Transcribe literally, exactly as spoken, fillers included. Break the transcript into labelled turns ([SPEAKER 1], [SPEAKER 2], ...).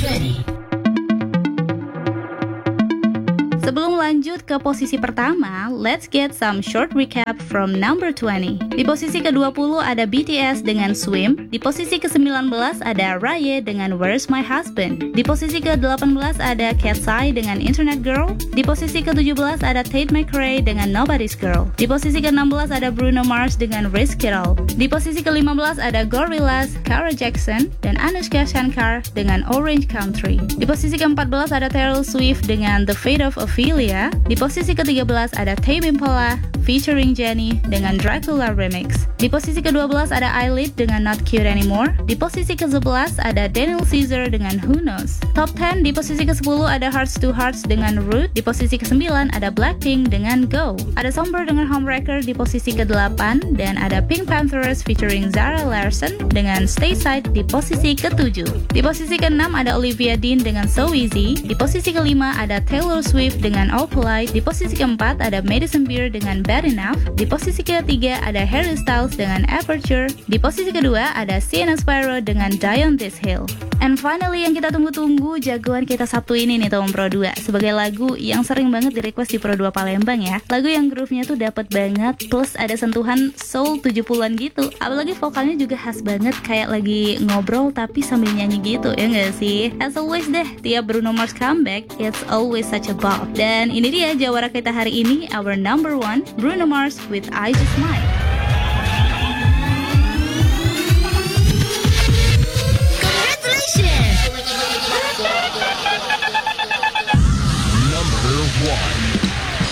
[SPEAKER 1] twenty.
[SPEAKER 2] Sebelum lanjut ke posisi pertama, let's get some short recap from number twenty. Di posisi ke dua puluh ada B T S dengan Swim. Di posisi ke sembilan belas ada Raye dengan Where's My Husband. Di posisi ke delapan belas ada Katseye dengan Internet Girl. Di posisi ke tujuh belas ada Tate McRae dengan Nobody's Girl. Di posisi ke enam belas ada Bruno Mars dengan Risk It All. Di posisi ke lima belas ada Gorillaz, Kara Jackson, dan Anushka Shankar dengan Orange Country. Di posisi ke empat belas ada Taylor Swift dengan The Fate of Ophelia. Di posisi ke tiga belas ada Tame Impala featuring Jennie dengan Dracula Remix. Di posisi ke dua belas ada Eyelid dengan Not Cute Anymore. Di posisi ke sebelas ada Daniel Caesar dengan Who Knows. Top sepuluh di posisi ke sepuluh ada Hearts to Hearts dengan Root. Di posisi ke sembilan ada Blackpink dengan Go. Ada Somber dengan Homewrecker di posisi ke delapan dan ada Pink Panthers featuring Zara Larsson dengan Stay Side di posisi ke tujuh. Di posisi ke enam ada Olivia Dean dengan So Easy. Di posisi ke lima ada Taylor Swift dengan All Polite. Di posisi keempat ada Madison Beer dengan Bad Enough. Di posisi ketiga ada Harry Styles dengan Aperture. Di posisi kedua ada Sienna Spyro dengan Die on This Hill. And finally yang kita tunggu-tunggu, jagoan kita Sabtu ini nih Tom Pro dua, sebagai lagu yang sering banget di request di Pro dua Palembang ya. Lagu yang groove-nya tuh dapet banget, plus ada sentuhan soul tujuh puluhan gitu. Apalagi vokalnya juga khas banget, kayak lagi ngobrol tapi sambil nyanyi gitu, ya nggak sih? As always deh, tiap Bruno Mars comeback, it's always such a bop. Dan ini dia jawara kita hari ini, our number one, Bruno Mars with I Just Might.